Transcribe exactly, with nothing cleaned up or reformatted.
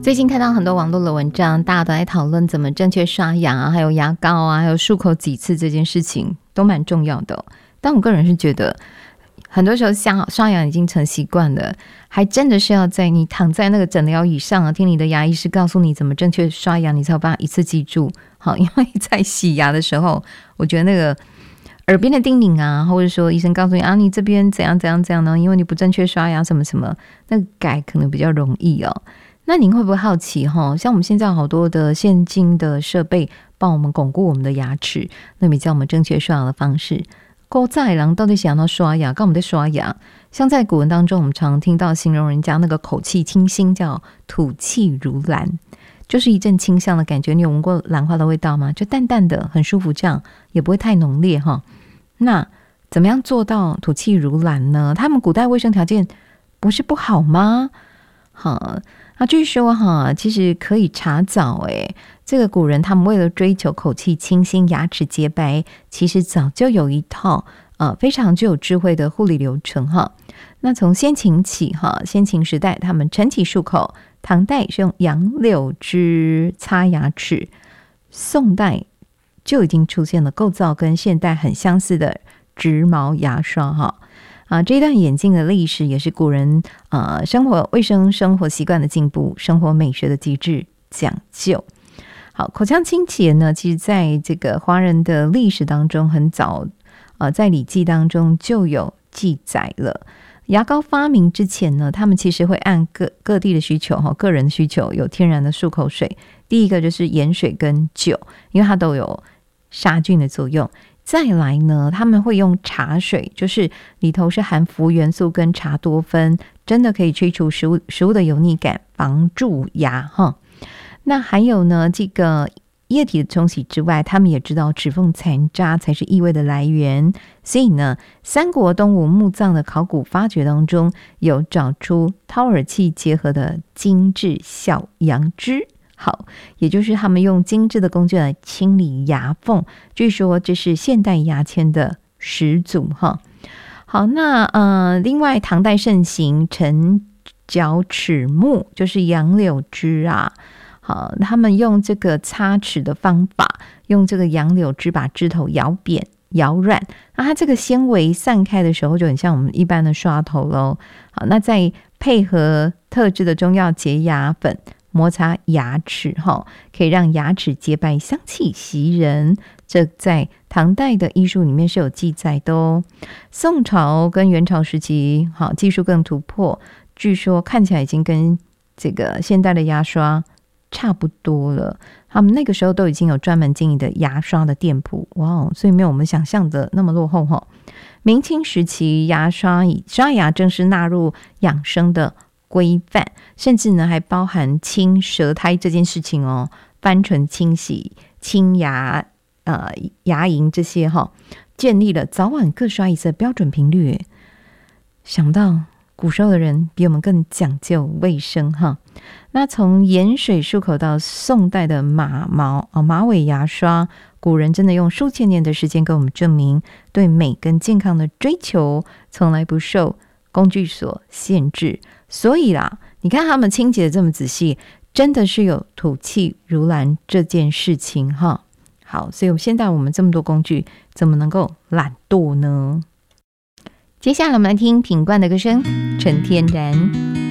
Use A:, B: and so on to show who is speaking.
A: 最近看到很多网络的文章，大家都在讨论怎么正确刷牙啊，还有牙膏啊，还有漱口几次这件事情都蛮重要的、哦、但我个人是觉得很多时候刷牙已经成习惯了，还真的是要在你躺在那个诊疗椅上、啊、听你的牙医师告诉你怎么正确刷牙，你才有办法一次记住。好，因为在洗牙的时候，我觉得那个耳边的叮咛啊，或者说医生告诉你啊，你这边怎样怎样怎样呢？因为你不正确刷牙什么什么，那个改可能比较容易哦。那您会不会好奇哈？像我们现在有好多的现今的设备帮我们巩固我们的牙齿，那比较我们正确刷牙的方式。古早的人到底想要刷牙，干我们在刷牙？像在古文当中，我们常听到形容人家那个口气清新，叫吐气如兰，就是一阵清香的感觉。你有闻过兰花的味道吗？就淡淡的，很舒服，这样也不会太浓烈哈。那怎么样做到吐气如兰呢？他们古代卫生条件不是不好吗？好。那据说哈，其实可以查找诶，这个古人他们为了追求口气清新、牙齿洁白，其实早就有一套呃非常具有智慧的护理流程哈。那从先秦起哈，先秦时代他们晨起漱口，唐代是用杨柳枝擦牙齿，宋代就已经出现了构造跟现代很相似的直毛牙刷哈。啊，这一段演进的历史也是古人呃生活卫生生活习惯的进步，生活美学的极致讲究。好，口腔清洁呢，其实在这个华人的历史当中很早呃在礼记当中就有记载了。牙膏发明之前呢，他们其实会按各各地的需求哈，个人的需求有天然的漱口水。第一个就是盐水跟酒，因为它都有杀菌的作用。再来呢，他们会用茶水，就是里头是含氟元素跟茶多酚，真的可以去除食物食物的油腻感，防蛀牙哈。那还有呢，这个液体的冲洗之外，他们也知道指缝残渣才是异味的来源，所以呢，三国东吴墓葬的考古发掘当中，有找出掏耳器结合的精致小羊脂。好，也就是他们用精致的工具来清理牙缝，据说这是现代牙签的始祖哈。好，那呃，另外唐代盛行陈角齿木，就是杨柳枝啊。好，他们用这个擦齿的方法，用这个杨柳枝把枝头咬扁、咬软，那它这个纤维散开的时候，就很像我们一般的刷头咯。好，那再配合特制的中药洁牙粉。摩擦牙齿可以让牙齿洁白，香气袭人，这在唐代的医术里面是有记载的哦。宋朝跟元朝时期好，技术更突破，据说看起来已经跟这个现代的牙刷差不多了。他们那个时候都已经有专门经营的牙刷的店铺，哇，所以没有我们想象的那么落后哈。明清时期，牙刷以刷牙正式纳入养生的规范，甚至呢还包含清舌苔这件事情哦，翻唇清洗、清牙、呃牙龈这些哈、哦，建立了早晚各刷一次的标准频率。想到古时候的人比我们更讲究卫生哈。那从盐水漱口到宋代的马毛、哦、马尾牙刷，古人真的用数千年的时间给我们证明，对美跟健康的追求从来不受工具所限制。所以啦，你看他们清洁的这么仔细，真的是有吐气如兰这件事情哈。好，所以现在我们这么多工具，怎么能够懒惰呢？接下来我们来听品冠的歌声《纯天然》。